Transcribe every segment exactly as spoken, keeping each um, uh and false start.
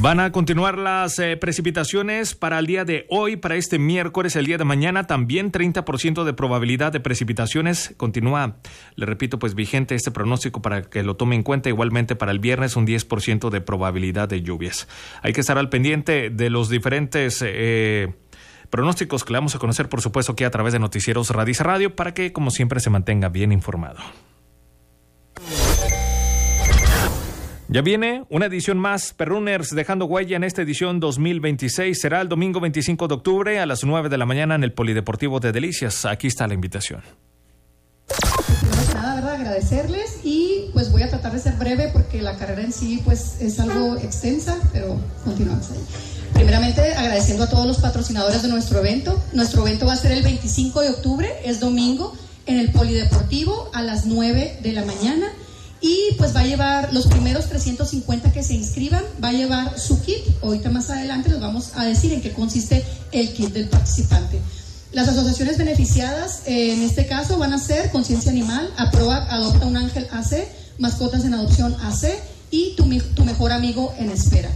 Van a continuar las eh, precipitaciones para el día de hoy, para este miércoles, el día de mañana, también treinta por ciento de probabilidad de precipitaciones. Continúa, le repito, pues vigente este pronóstico para que lo tome en cuenta. Igualmente para el viernes un diez por ciento de probabilidad de lluvias. Hay que estar al pendiente de los diferentes eh, pronósticos que le vamos a conocer, por supuesto, aquí a través de Noticieros Radice Radio, para que, como siempre, se mantenga bien informado. Ya viene una edición más, Perrunners dejando huella en esta edición dos mil veintiséis. Será el domingo veinticinco de octubre a las nueve de la mañana en el Polideportivo de Delicias. Aquí está la invitación. Pues nada, ¿verdad? Agradecerles y pues voy a tratar de ser breve porque la carrera en sí pues es algo extensa, pero continuamos ahí. Primeramente agradeciendo a todos los patrocinadores de nuestro evento. Nuestro evento va a ser el veinticinco de octubre, es domingo, en el Polideportivo a las nueve de la mañana. Y pues va a llevar los primeros trescientos cincuenta que se inscriban, va a llevar su kit. Ahorita más adelante les vamos a decir en qué consiste el kit del participante. Las asociaciones beneficiadas eh, en este caso van a ser Conciencia Animal, APROAC, Adopta un Ángel A C, Mascotas en Adopción A C y Tu, tu Mejor Amigo en Espera.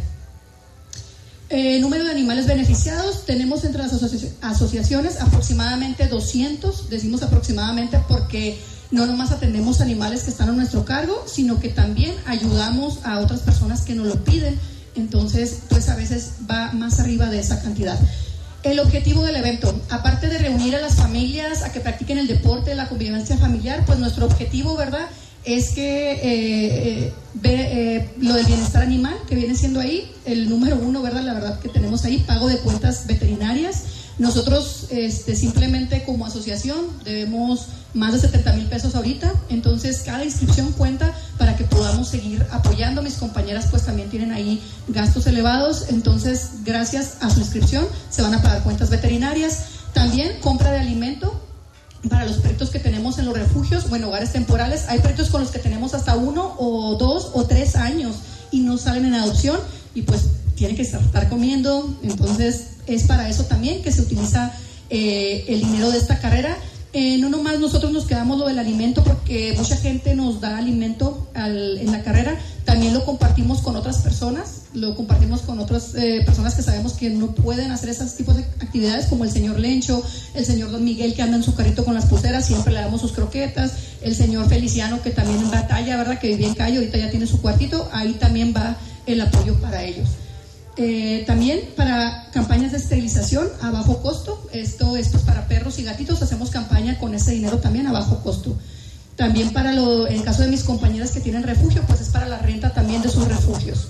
Eh, número de animales beneficiados, tenemos entre las asoci- asociaciones aproximadamente doscientos, decimos aproximadamente porque no nomás atendemos animales que están a nuestro cargo, sino que también ayudamos a otras personas que nos lo piden, entonces pues a veces va más arriba de esa cantidad. El objetivo del evento, aparte de reunir a las familias a que practiquen el deporte, la convivencia familiar, pues nuestro objetivo, ¿verdad?, es que eh, eh, ve, eh, lo del bienestar animal, que viene siendo ahí, el número uno, ¿verdad?, la verdad que tenemos ahí, pago de cuentas veterinarias. Nosotros este, simplemente como asociación debemos más de setenta mil pesos ahorita, entonces cada inscripción cuenta para que podamos seguir apoyando. Mis compañeras pues también tienen ahí gastos elevados, entonces gracias a su inscripción se van a pagar cuentas veterinarias. También compra de alimento para los perritos que tenemos en los refugios o en hogares temporales. Hay perritos con los que tenemos hasta uno o dos o tres años y no salen en adopción y pues tienen que estar comiendo, entonces es para eso también que se utiliza eh, el dinero de esta carrera. Eh, no nomás nosotros nos quedamos lo del alimento porque mucha gente nos da alimento al, en la carrera, también lo compartimos con otras personas, lo compartimos con otras eh, personas que sabemos que no pueden hacer esos tipos de actividades, como el señor Lencho, el señor Don Miguel que anda en su carrito con las pulseras, siempre le damos sus croquetas, el señor Feliciano que también en batalla, ¿verdad?, que vivía en Cayo, ahorita ya tiene su cuartito, ahí también va el apoyo para ellos. Eh, también para campañas de esterilización a bajo costo, esto, esto es para perros y gatitos, hacemos campaña con ese dinero también a bajo costo. También para lo, en el caso de mis compañeras que tienen refugio, pues es para la renta también de sus refugios.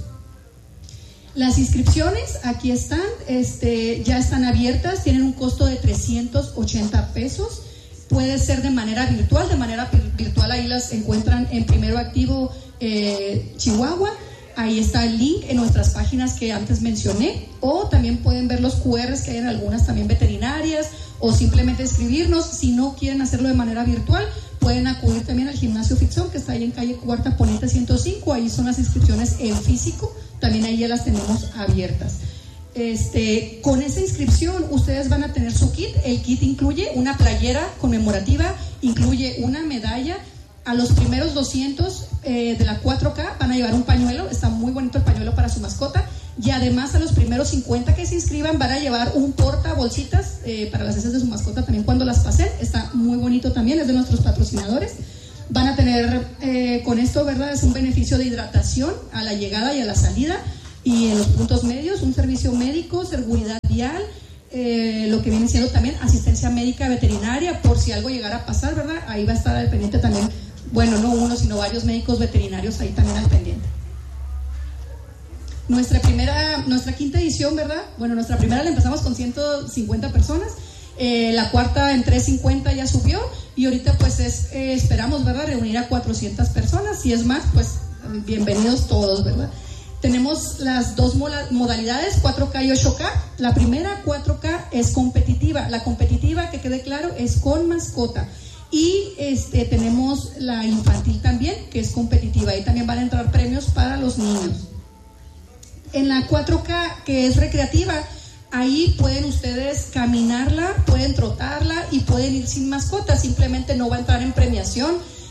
Las inscripciones aquí están, este, ya están abiertas, tienen un costo de trescientos ochenta pesos, puede ser de manera virtual, de manera virtual ahí las encuentran en Primero Activo eh, Chihuahua. Ahí está el link en nuestras páginas que antes mencioné, o también pueden ver los cu erres que hay en algunas también veterinarias, o simplemente escribirnos. Si no quieren hacerlo de manera virtual, pueden acudir también al gimnasio Fixón, que está ahí en calle Cuarta Poniente ciento cinco, ahí son las inscripciones en físico, también ahí ya las tenemos abiertas. Este, con esa inscripción ustedes van a tener su kit, el kit incluye una playera conmemorativa, incluye una medalla. A los primeros doscientos eh, de la cuatro K van a llevar un pañuelo, está muy bonito el pañuelo para su mascota, y además a los primeros cincuenta que se inscriban van a llevar un porta bolsitas eh, para las heces de su mascota también cuando las pasen, está muy bonito también, es de nuestros patrocinadores. Van a tener eh, con esto, ¿verdad?, es un beneficio de hidratación a la llegada y a la salida, y en los puntos medios un servicio médico, seguridad vial, Eh, lo que viene siendo también asistencia médica veterinaria por si algo llegara a pasar, ¿verdad? Ahí va a estar al pendiente también, bueno, no uno, sino varios médicos veterinarios ahí también al pendiente. Nuestra primera, nuestra quinta edición, ¿verdad? Bueno, nuestra primera la empezamos con ciento cincuenta personas, eh, la cuarta en trescientos cincuenta ya subió y ahorita pues es, eh, esperamos, ¿verdad?, reunir a cuatrocientas personas, si es más, pues bienvenidos todos, ¿verdad? Tenemos las dos modalidades, cuatro K y ocho K. La primera, cuatro K, es competitiva. La competitiva, que quede claro, es con mascota. Y este, tenemos la infantil también, que es competitiva. Ahí también van a entrar premios para los niños. En la cuatro K, que es recreativa, ahí pueden ustedes caminarla, pueden trotarla y pueden ir sin mascota. Simplemente no va a entrar en premiación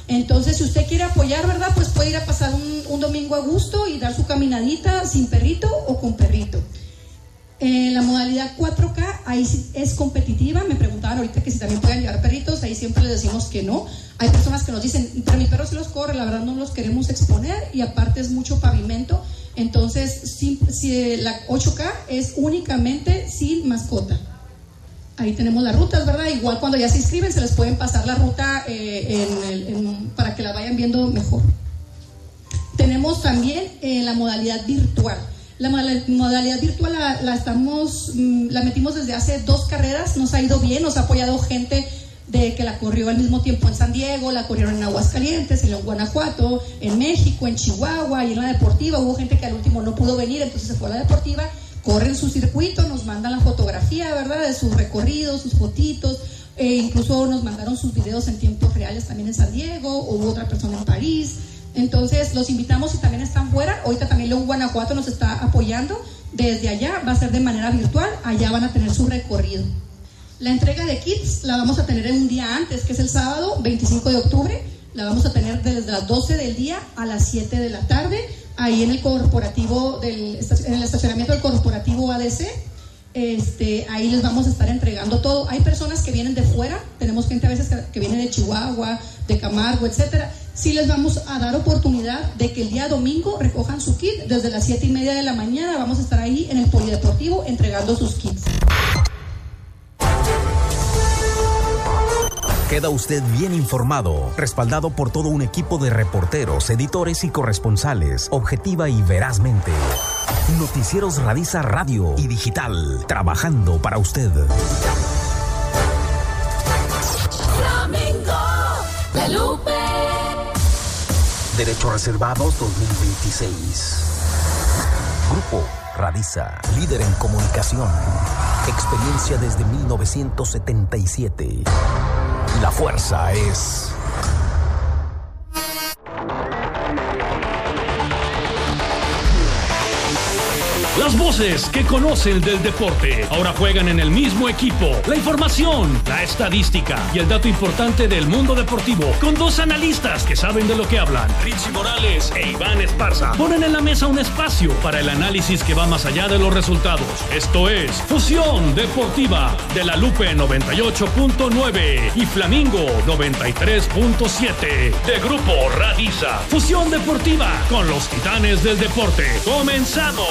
Entonces, si usted quiere apoyar, ¿verdad? Pues puede ir a pasar un, un domingo a gusto y dar su caminadita sin perrito o con perrito. Eh, la modalidad cuatro K, ahí sí es competitiva. Me preguntaban ahorita que si también pueden llevar perritos, ahí siempre les decimos que no. Hay personas que nos dicen, pero mi perro sí los corre, la verdad no los queremos exponer, y aparte es mucho pavimento. Entonces, si, si la ocho K es únicamente sin mascota. Ahí tenemos las rutas, ¿verdad? Igual cuando ya se inscriben se les pueden pasar la ruta eh, en el, en, para que la vayan viendo mejor. Tenemos también eh, la modalidad virtual. La modalidad virtual la, la, estamos, la metimos desde hace dos carreras, nos ha ido bien, nos ha apoyado gente de que la corrió al mismo tiempo en San Diego, la corrieron en Aguascalientes, en Guanajuato, en México, en Chihuahua y en la deportiva. Hubo gente que al último no pudo venir, entonces se fue a la deportiva, corren su circuito, nos mandan la fotografía, ¿verdad?, de sus recorridos, sus fotitos, e incluso nos mandaron sus videos en tiempos reales también en San Diego, o hubo otra persona en París. Entonces los invitamos, si también están fuera. Ahorita también León Guanajuato nos está apoyando desde allá, va a ser de manera virtual, allá van a tener su recorrido. La entrega de kits la vamos a tener en un día antes, que es el sábado veinticinco de octubre, la vamos a tener desde las doce del día a las siete de la tarde, ahí en el corporativo, del, en el estacionamiento del corporativo A D C. Este, ahí les vamos a estar entregando todo. Hay personas que vienen de fuera, tenemos gente a veces que, que viene de Chihuahua, de Camargo, etcétera. Sí les vamos a dar oportunidad de que el día domingo recojan su kit desde las siete y media de la mañana. Vamos a estar ahí en el polideportivo entregando sus kits. Queda usted bien informado, respaldado por todo un equipo de reporteros, editores y corresponsales, objetiva y verazmente. Noticieros Radisa Radio y Digital, trabajando para usted. Flamenco, La Lupe. Derechos Reservados dos mil veintiséis. Grupo Radisa, líder en comunicación. Experiencia desde mil novecientos setenta y siete. La fuerza es... Las voces que conocen del deporte ahora juegan en el mismo equipo. La información, la estadística y el dato importante del mundo deportivo, con dos analistas que saben de lo que hablan. Richie Morales e Iván Esparza ponen en la mesa un espacio para el análisis que va más allá de los resultados. Esto es Fusión Deportiva de La Lupe noventa y ocho punto nueve y Flamingo noventa y tres punto siete de Grupo Radisa. Fusión Deportiva con los titanes del deporte. ¡Comenzamos!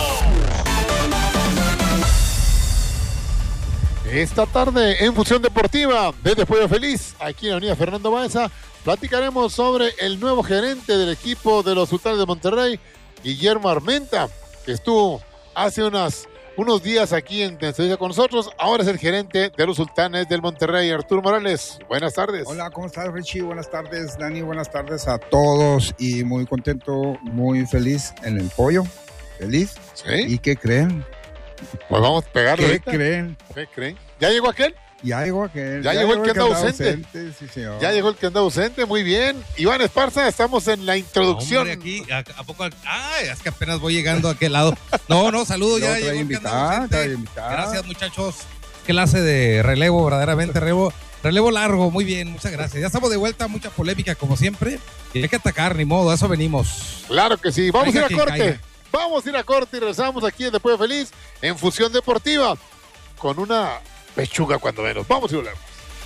Esta tarde en Fusión Deportiva desde Pueblo Feliz, aquí en la avenida Fernando Baeza, platicaremos sobre el nuevo gerente del equipo de los Sultanes de Monterrey, Guillermo Armenta, que estuvo hace unas, unos días aquí en entrevista con nosotros. Ahora es el gerente de los Sultanes del Monterrey. Arturo Morales, buenas tardes. Hola, ¿cómo estás, Richie? Buenas tardes, Dani. Buenas tardes a todos y muy contento, muy feliz en el pollo. Feliz. ¿Sí? ¿Y qué creen? Pues vamos a pegarle. ¿Qué ahorita. creen? ¿Qué creen? ¿Ya llegó aquel? Ya llegó aquel. Ya, ya llegó el que anda ausente. ausente sí, señor. Ya llegó el que anda ausente, muy bien. Iván Esparza, estamos en la introducción. Hombre, aquí, ¿a, a poco? Ay, es que apenas voy llegando a aquel lado. No, no, saludos, ya llegó el que anda ausente. Gracias, muchachos. Clase de relevo, verdaderamente relevo. Relevo largo, muy bien, muchas gracias. Ya estamos de vuelta, mucha polémica como siempre. Y hay que atacar, ni modo, a eso venimos. Claro que sí, vamos Caiga a ir a corte. Caiga. Vamos a ir a corte y regresamos aquí en Después de Feliz en Fusión Deportiva con una pechuga cuando menos. Vamos y volvemos.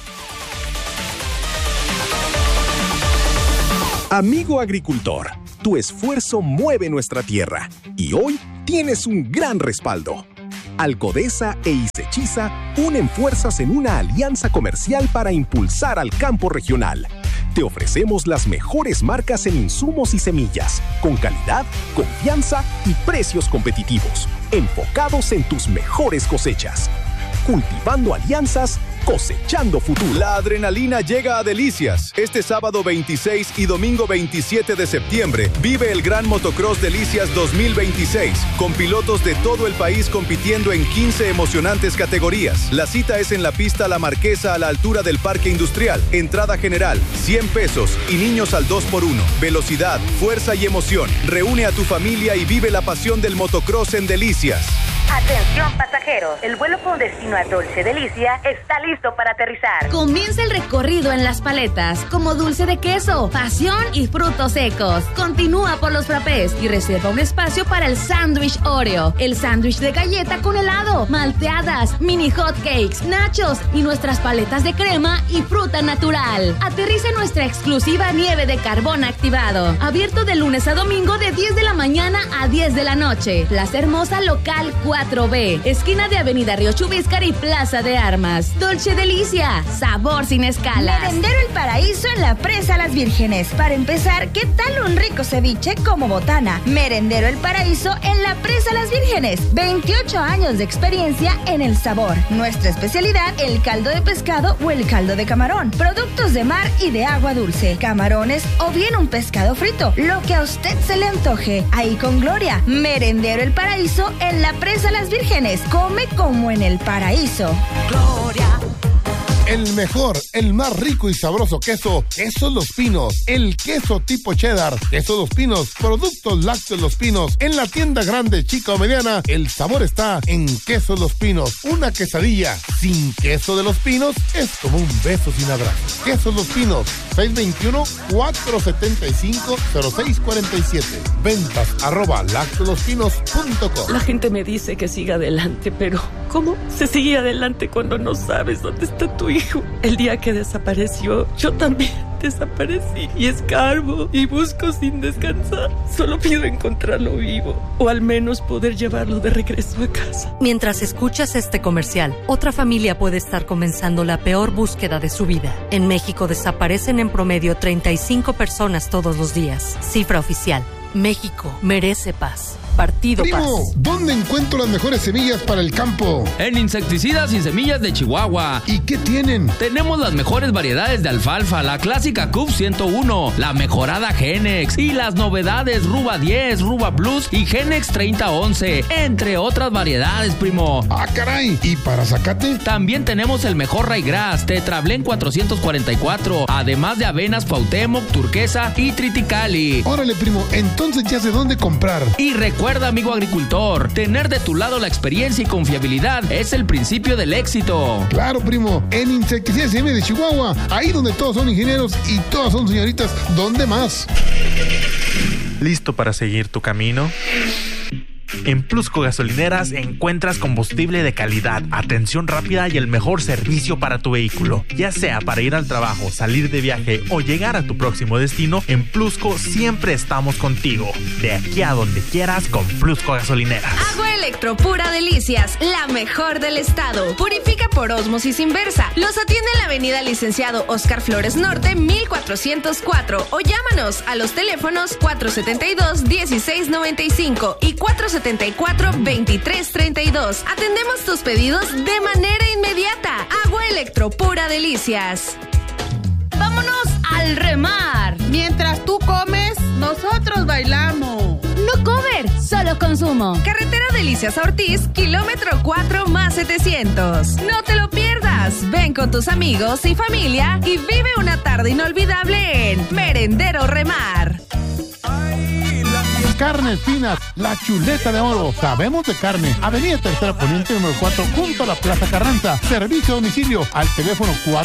Amigo agricultor, tu esfuerzo mueve nuestra tierra y hoy tienes un gran respaldo. Alcodesa e Isechiza unen fuerzas en una alianza comercial para impulsar al campo regional. Te ofrecemos las mejores marcas en insumos y semillas, con calidad, confianza y precios competitivos, enfocados en tus mejores cosechas. Cultivando alianzas, cosechando futuro. La adrenalina llega a Delicias. Este sábado veintiséis y domingo veintisiete de septiembre vive el Gran Motocross Delicias dos mil veintiséis, con pilotos de todo el país compitiendo en quince emocionantes categorías. La cita es en la pista La Marquesa a la altura del Parque Industrial. Entrada general, cien pesos y niños al dos por uno. Velocidad, fuerza y emoción. Reúne a tu familia y vive la pasión del motocross en Delicias. Atención pasajeros, el vuelo con destino a Dolce Delicia está listo para aterrizar. Comienza el recorrido en las paletas, como dulce de queso, pasión y frutos secos. Continúa por los frappés y reserva un espacio para el sándwich Oreo, el sándwich de galleta con helado, malteadas, mini hot cakes, nachos y nuestras paletas de crema y fruta natural. Aterriza en nuestra exclusiva nieve de carbón activado. Abierto de lunes a domingo de diez de la mañana a diez de la noche. Plaza Hermosa Local cuatro B, esquina de Avenida Río Chubíscar y Plaza de Armas. Dolce Delicia, sabor sin escalas. Merendero El Paraíso en la Presa Las Vírgenes. Para empezar, ¿qué tal un rico ceviche como botana? Merendero El Paraíso en la Presa Las Vírgenes. veintiocho años de experiencia en el sabor. Nuestra especialidad, el caldo de pescado o el caldo de camarón. Productos de mar y de agua dulce. Camarones o bien un pescado frito. Lo que a usted se le antoje. Ahí con Gloria. Merendero El Paraíso en la Presa Las Vírgenes. Come como en el paraíso. Gloria. El mejor, el más rico y sabroso queso, Queso Los Pinos. El queso tipo cheddar, Queso Los Pinos, productos lácteos Los Pinos. En la tienda grande, chica o mediana, el sabor está en Queso Los Pinos. Una quesadilla sin queso de Los Pinos es como un beso sin abrazo. Queso Los Pinos, seis dos uno, cuatro siete cinco, cero seis cuatro siete. Ventas arroba lactolospinos punto com. La gente me dice que siga adelante, pero ¿cómo se sigue adelante cuando no sabes dónde está tu hijo? El día que desapareció, yo también desaparecí y escarbo y busco sin descansar. Solo pido encontrarlo vivo o al menos poder llevarlo de regreso a casa. Mientras escuchas este comercial, otra familia puede estar comenzando la peor búsqueda de su vida. En México desaparecen en promedio treinta y cinco personas todos los días. Cifra oficial. México merece paz. Partido Primo, Paz. ¿dónde encuentro las mejores semillas para el campo? En Insecticidas y Semillas de Chihuahua. ¿Y qué tienen? Tenemos las mejores variedades de alfalfa, la clásica C U F ciento uno, la mejorada Genex y las novedades Ruba diez, Ruba Plus y Genex treinta once, entre otras variedades, primo. ¡Ah, caray! ¿Y para zacate? También tenemos el mejor Raygrass, Tetrablén cuatrocientos cuarenta y cuatro, además de avenas Cuauhtémoc, Turquesa y Triticali. Órale, primo, entonces ya sé dónde comprar. Y recuerda, amigo agricultor, tener de tu lado la experiencia y confiabilidad es el principio del éxito. Claro, primo, en Insecticidas y Semillas de Chihuahua, ahí donde todos son ingenieros y todas son señoritas, ¿dónde más? ¿Listo para seguir tu camino? En Plusco Gasolineras encuentras combustible de calidad, atención rápida y el mejor servicio para tu vehículo. Ya sea para ir al trabajo, salir de viaje o llegar a tu próximo destino, en Plusco siempre estamos contigo. De aquí a donde quieras con Plusco Gasolineras. Agua Electro Pura Delicias, la mejor del estado. Purifica por ósmosis inversa. Los atiende en la avenida Licenciado Oscar Flores Norte, mil cuatrocientos cuatro. O llámanos a los teléfonos cuatro setenta y dos, dieciséis noventa y cinco y cuatro setenta y cuatro, veintitrés treinta y dos. Atendemos tus pedidos de manera inmediata. Agua Electro Pura Delicias. ¡Vámonos al remar! Mientras tú comes, nosotros bailamos. No cover, solo consumo. Carretera Delicias a Ortiz, kilómetro cuatro más setecientos. No te lo pierdas. Ven con tus amigos y familia y vive una tarde inolvidable en Merendero Remar. Carne Espinas, la chuleta de oro. Sabemos de carne. Avenida Tercera Poniente número cuatro, junto a la Plaza Carranza. Servicio a domicilio al teléfono cuatro